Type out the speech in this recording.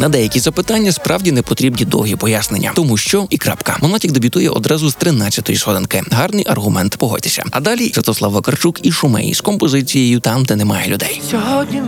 На деякі запитання справді не потрібні довгі пояснення, тому що і крапка. Монатік дебютує одразу з 13-ї сходинки. Гарний аргумент, погодьтеся. А далі Святослав Вакарчук і Шумей з композицією «Там, де немає людей».